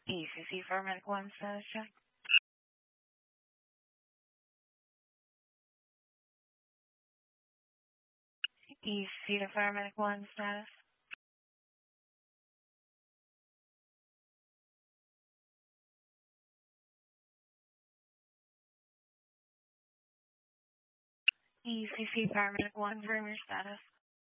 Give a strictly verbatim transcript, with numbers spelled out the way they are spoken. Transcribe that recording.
E C C paramedic one status check. E C C to paramedic one status. E C C paramedic one, room your status.